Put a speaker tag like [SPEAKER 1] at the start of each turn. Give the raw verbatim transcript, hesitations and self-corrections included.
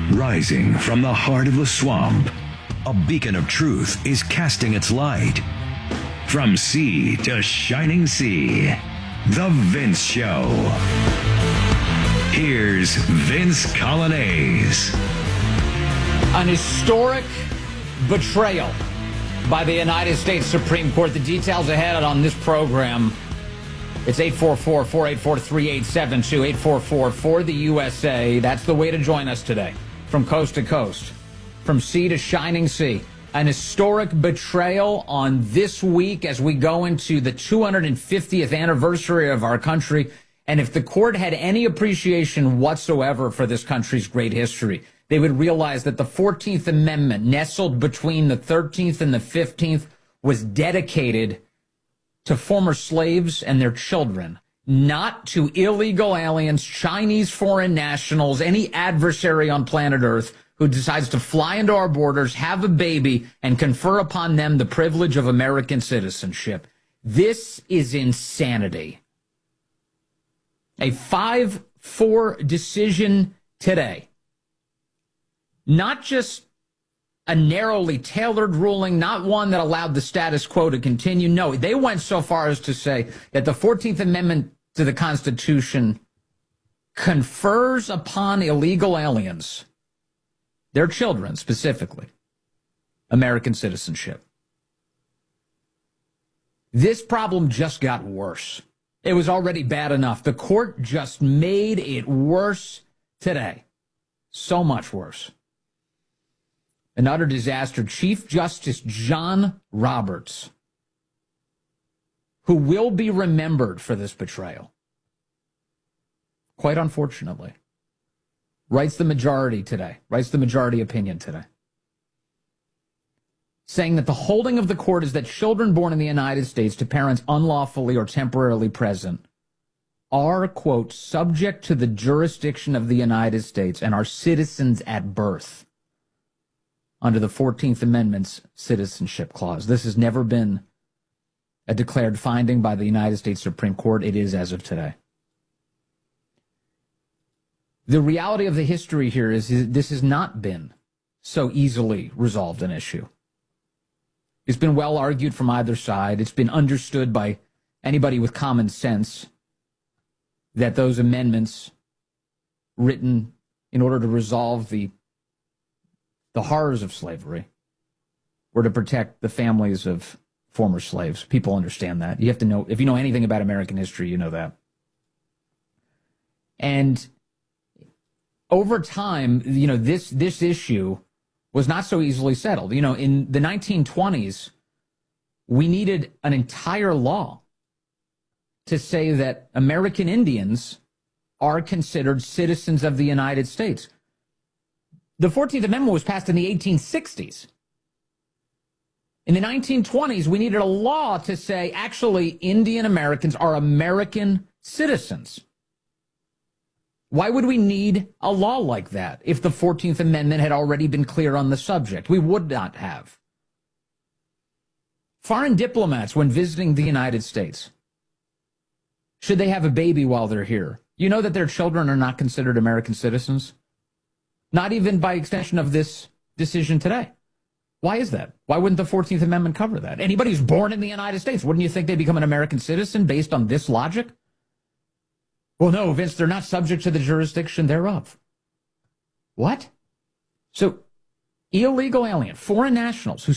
[SPEAKER 1] Rising from the heart of the swamp, a beacon of truth is casting its light. From sea to shining sea, The Vince Show. Here's Vince Coglianese.
[SPEAKER 2] An historic betrayal by the United States Supreme Court. The details ahead on this program. It's eight four four, four eight four, three eight seven two, eight four four for the U S A. That's the way to join us today. From coast to coast, from sea to shining sea. An historic betrayal on this week as we go into the two hundred fiftieth anniversary of our country. And if the court had any appreciation whatsoever for this country's great history, they would realize that the fourteenth Amendment, nestled between the thirteenth and the fifteenth, was dedicated to former slaves and their children, not to illegal aliens, Chinese foreign nationals, any adversary on planet Earth who decides to fly into our borders, have a baby, and confer upon them the privilege of American citizenship. This is insanity. A five four decision today. Not just a narrowly tailored ruling, not one that allowed the status quo to continue. No, they went so far as to say that the fourteenth Amendment to the Constitution confers upon illegal aliens, their children specifically, American citizenship. This problem just got worse. It was already bad enough. The court just made it worse today. So much worse. An utter disaster. Chief Justice John Roberts, who will be remembered for this betrayal, quite unfortunately, writes the majority today, writes the majority opinion today, saying that the holding of the court is that children born in the United States to parents unlawfully or temporarily present are, quote, subject to the jurisdiction of the United States and are citizens at birth under the fourteenth Amendment's Citizenship Clause. This has never been a declared finding by the United States Supreme Court. It is as of today. The reality of the history here is this has not been so easily resolved an issue. It's been well argued from either side. It's been understood by anybody with common sense that those amendments written in order to resolve the the horrors of slavery were to protect the families of former slaves. People understand that. You have to know, if you know anything about American history, you know that. And over time, you know, this this issue was not so easily settled. You know, in the nineteen twenties, we needed an entire law to say that American Indians are considered citizens of the United States. The fourteenth Amendment was passed in the eighteen sixties. In the nineteen twenties, we needed a law to say, actually, Indian Americans are American citizens. Why would we need a law like that if the fourteenth Amendment had already been clear on the subject? We would not have. Foreign diplomats, when visiting the United States, should they have a baby while they're here, you know that their children are not considered American citizens? Not even by extension of this decision today. Why is that? Why wouldn't the fourteenth Amendment cover that? Anybody who's born in the United States, wouldn't you think they become an American citizen based on this logic? Well, no, Vince, they're not subject to the jurisdiction thereof. What? So, illegal alien, foreign nationals who